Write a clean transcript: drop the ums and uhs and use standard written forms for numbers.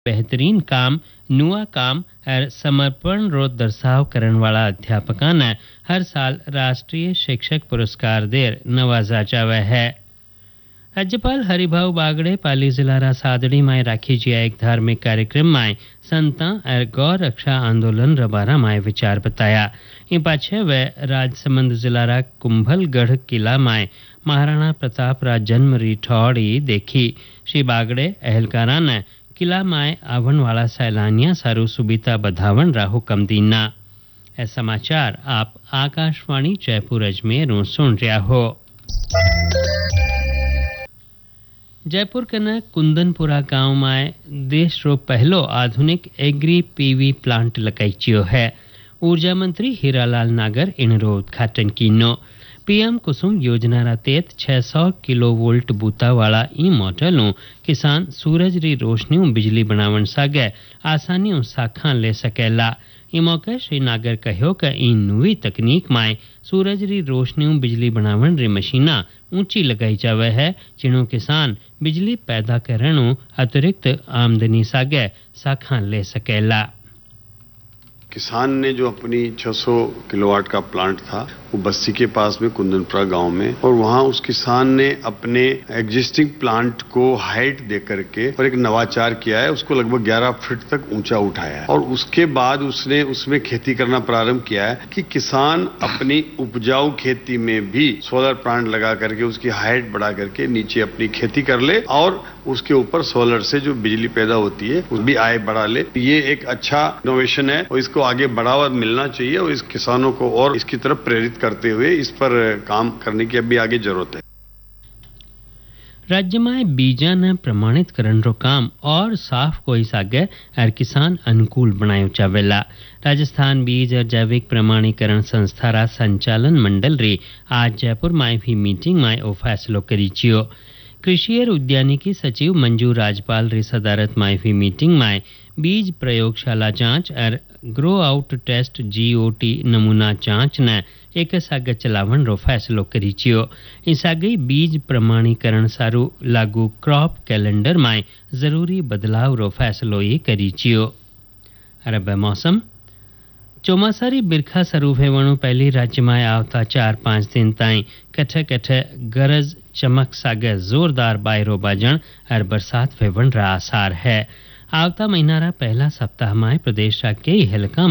बेहतरीन काम नुआ काम और समर्पण रो दर्शाव करण वाला अध्यापकों ने हर साल राष्ट्रीय शिक्षक पुरस्कार देर नवाजा जावे है। राज्यपाल हरिभाऊ बागड़े पाली जिला रा सादड़ी में राखी जिया एक धार्मिक कार्यक्रम में संता और गौ रक्षा आंदोलन रबारा में विचार बताया। इन पाछे वे राजसमंद जिला रा कुंभलगढ़ किला में महाराणा प्रताप रा जन्म री ठौड़ी देखी। श्री बागड़े अहलकारा ने किला में आवन वाला सैलानिया सारू सुबिता बधावन रा हुक्म दीना। ए समाचार आप आकाशवाणी जयपुर अजमेर सुन रहा हो। जयपुर के न कुंदनपुरा गांव में देश रो पहलो आधुनिक एग्री पीवी प्लांट लगाईचियो है। ऊर्जा मंत्री हीरालाल नागर इन रो उद्घाटन कीनो। पीएम कुसुम योजना रा तहत 600 किलोवोल्ट बूता वाला ई मोटरों किसान सूरज री रोशनी बिजली बनावन सागे आसानी साखा ले सकेला। ई मौके श्री नागर कहो कि ई नवी तकनीक में सूरज री रोशनी बिजली बनावन री मशीना ऊंची लगाई जावे है, जिनो किसान बिजली पैदा करनो अतिरिक्त आमदनी सागे साखा ले सकेला। किसान ने जो अपनी 600 किलोवाट का प्लांट था वो बस्ती के पास में कुंदनपुरा गांव में, और वहां उस किसान ने अपने एग्जिस्टिंग प्लांट को हाइट दे करके और एक नवाचार किया है। उसको लगभग 11 फीट तक ऊंचा उठाया है और उसके बाद उसने उसमें खेती करना प्रारंभ किया है कि किसान अपनी उपजाऊ खेती में भी सोलर प्लांट लगा करके उसकी हाइट बढ़ा करके नीचे अपनी खेती कर ले और उसके ऊपर सोलर से जो बिजली पैदा होती है उस भी आय बढ़ा ले। ये एक अच्छा इनोवेशन है और इसको आगे बढ़ावा मिलना चाहिए और इस किसानों को और इसकी तरफ प्रेरित करते हुए इस पर काम करने की अभी आगे जरूरत है। राज्य में बीजा न प्रमाणित करण रो काम और साफ कोई सागे और किसान अनुकूल बनायो चावेला। राजस्थान बीज और जैविक प्रमाणीकरण संस्था रा संचालन मंडल री आज जयपुर में भी मीटिंग में ओ फैसलो करी छियो। कृषि और उद्यानिकी सचिव मंजू राजपाल री सदारत में भी मीटिंग में बीज प्रयोगशाला जांच और ग्रो आउट टेस्ट GOT नमूना जांच ने एक सागे चलावन रो फैसलो करी छियो। इस आगे बीज प्रमाणीकरण सारू लागू क्रॉप कैलेंडर में जरूरी बदलाव रो फैसलो ये करी छियो। अरब मौसम ચોમાસારી બિરખા શરૂ થવાનું પહેલી રાજ્યમાં આવતા 4-5 दिन ताईं कठे कठे गरज चमक सागे जोरदार बायरो बाजण और बरसात वेवण रा आसार है। आवता महीना रा पहला सप्ताह में प्रदेश रा कई इलाका